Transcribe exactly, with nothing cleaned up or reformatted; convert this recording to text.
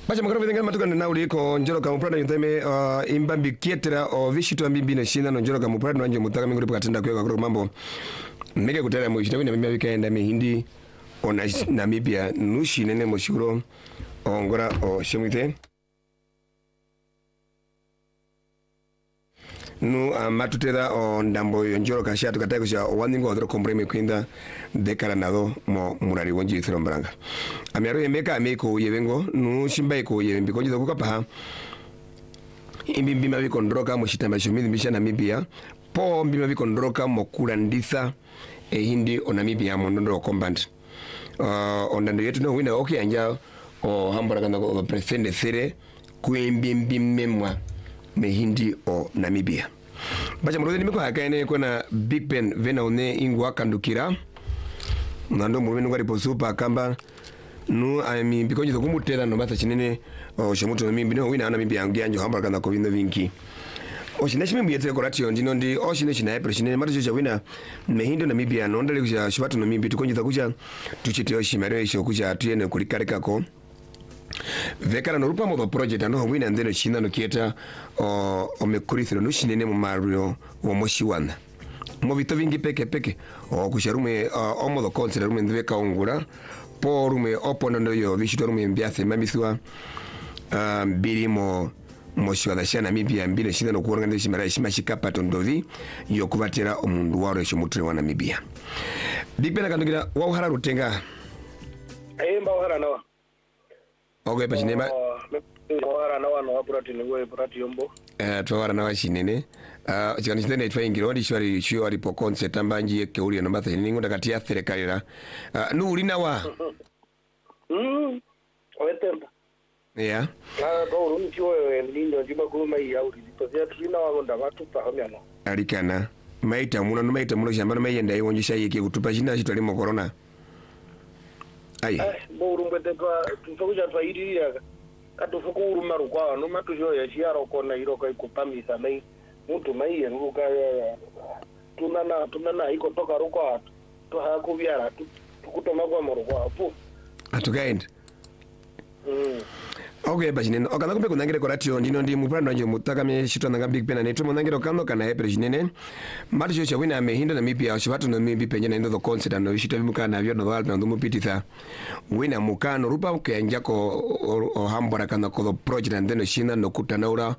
Bacha makaro videngana matuka na uli ko njolo ka muprada yuteme uh, imbambi kietera o vishitu ambi na shina no njolo ka muprada no anje mutaka mingu ripo katenda kweka kwa mambo mege kutera mwishita wina mimi wikaenda mihindi o na Namibia nushi nene moshuro o ngora o shemwite nu uh, matutera o ndambo yonjolo ka shatu katako sha o wandingo odro kompreme kwinda dekara nado mo murari wonji ithiro mbranga amiaro yemeka ameko yevengo nu shimba ko yembi konjiza kukapaha imbimbi mavikondroka moshitamba shumizi misha Namibia po mbima vikondroka mokulanditha e hindi o Namibia mondondo komband uh, ondando yetu no wina okay anja o hambara kana o presidente sere kuimbimbi memwa me hindi o Namibia. Bacha mroze nimeko hakaene kuna Big Ben vena one ingwa kandukira nando mwenu ngari posupa kamba nu ami bikonje to kumutera no basa chinene o shemuto no mimbi no wina ana mimbi yangu yanjo hambara kana ko vindo vinki o shineshi mimbi yetse koratio ndino ndi o shineshi na epre chinene matu cha wina me hindi Namibia no ndale kuja shibatu no mimbi tukonje ta kuja tuchiteo shimare sho kuja tuyene kulikareka ko vekara no rupa mo project ano wina ndelo china no kieta o o mekurithiro no shinene mu mario wo moshiwana mo vito vingi peke peke o kusharume uh, o modo consider rume ndveka ongura porume opona ndo yo vishito rume mbiase mamiswa uh, biri mo moshiwana shana Namibia mbile shina no kuoranga ndishi mara shima shikapa tondovi yo kuvatera omundu waro sho mutri wa Namibia bipena kandugira wa uhara rutenga ayemba uhara nawa oge pa chinema wara na wana waprati ngwe prati yombo eh twara na washinene ah uh, chikani chitene itwa ingirodi shwari shio alipo concept ambanji yeke uli no bathe ningo ndakati ya serekalira uh, nu uli na wa mm oetemba yeah ah do uri chiwe ndindo jiba kuma ya uri tozia trina wa ndo watu pahamyano alikana maita muno no maita muno shamba no mayenda yonjisha yeke kutupa jina chitali mo corona ai eh bo urumbete twa tufuja twa iri ya katufuku urumaru kwa no matujo ya shiaro kona iro kai kupamisa mai mtu mai yenguka tunana tunana iko toka ruko to hakubyara tukutoma kwa moro kwa pu atukaenda mm okay bajinene okana kumbe kunangire koratio ndino ndi mupanda nje mutaka me shitwa nanga Big Ben netu munangire okano kana he prejinene mari cho chawina me hinda Namibia shibatu no mimbi penye na ndo consider no shitwa bimukana avyo no valpa ndo mupititha wina mukano rupa kenja ko o hambara kana ko project ndeno shina no kutanaura